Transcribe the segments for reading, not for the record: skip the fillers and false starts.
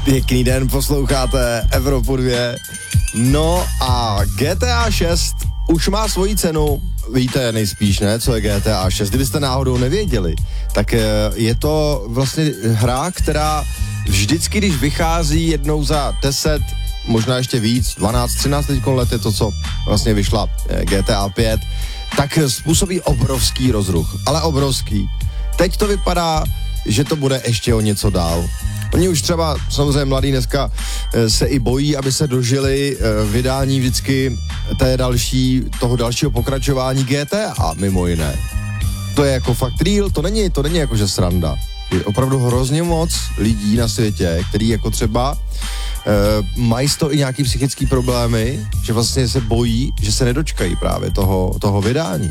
Pěkný den, posloucháte Evropu 2. No a GTA 6 už má svoji cenu. Víte nejspíš, ne, co je GTA 6. Kdybyste náhodou nevěděli, tak je to vlastně hra, která vždycky, když vychází jednou za 10, možná ještě víc, 12, 13 let je to, co vlastně vyšla GTA 5, tak způsobí obrovský rozruch, ale obrovský. Teď to vypadá, že to bude ještě o něco dál. Oni už třeba, samozřejmě mladí dneska se i bojí, aby se dožili vydání vždycky toho dalšího pokračování GTA, mimo jiné. To je jako fakt real, to není jako že sranda. Je opravdu hrozně moc lidí na světě, který jako třeba mají z toho i nějaký psychický problémy, že vlastně se bojí, že se nedočkají právě toho vydání.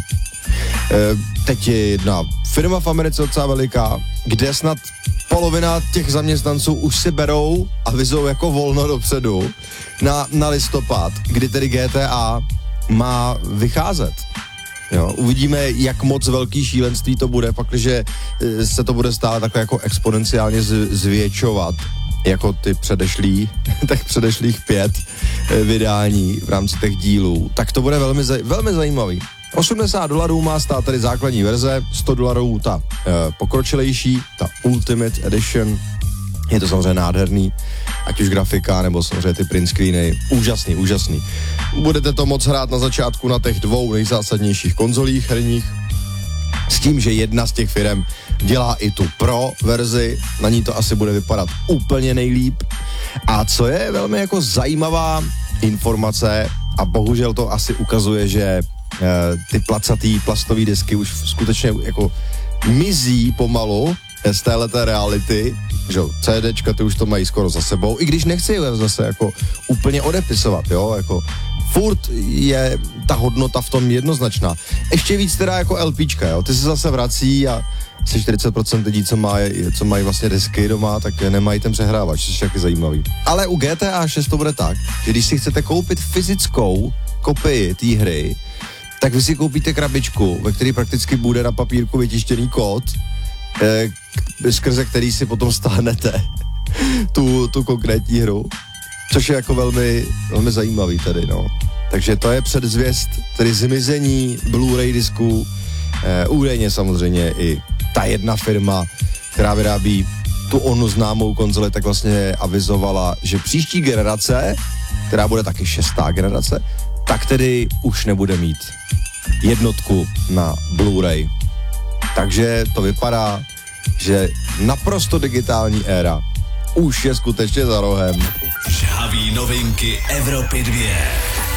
Teď je jedna firma v Americe docela veliká, kde snad polovina těch zaměstnanců už si berou a vyzou jako volno dopředu na listopad, kdy tedy GTA má vycházet. Jo, uvidíme, jak moc velký šílenství to bude, pakliže se to bude stále takhle jako exponenciálně zvětšovat, jako ty předešlých 5 vydání v rámci těch dílů. Tak to bude velmi zajímavý. $80 má stát tady základní verze, $100 ta pokročilejší, ta Ultimate Edition. Je to samozřejmě nádherný, ať už grafika, nebo samozřejmě ty print screeny. Úžasný. Budete to moc hrát na začátku na těch 2 nejzásadnějších konzolích herních, s tím, že jedna z těch firem dělá i tu Pro verzi, na ní to asi bude vypadat úplně nejlíp. A co je velmi jako zajímavá informace, a bohužel to asi ukazuje, že ty placatý plastové disky už skutečně jako mizí pomalu z téhleté reality, že CDčka ty už to mají skoro za sebou, i když nechci je zase jako úplně odepisovat, jo, jako furt je ta hodnota v tom jednoznačná. Ještě víc teda jako LPčka, jo, ty se zase vrací a asi 40% lidí, co mají vlastně disky doma, tak nemají ten přehrávač, což je taky zajímavý. Ale u GTA 6 to bude tak, že když si chcete koupit fyzickou kopii té hry, tak vy si koupíte krabičku, ve které prakticky bude na papírku vytištěný kód, skrze který si potom stáhnete tu konkrétní hru, což je jako velmi zajímavý tady, no. Takže to je předzvěst, tedy zmizení Blu-ray disků, údajně samozřejmě i ta jedna firma, která vyrábí tu onu známou konzoli, tak vlastně avizovala, že příští generace, která bude taky 6. generace, tak tedy už nebude mít jednotku na Blu-ray. Takže to vypadá, že naprosto digitální éra už je skutečně za rohem. Žhaví novinky Evropy 2.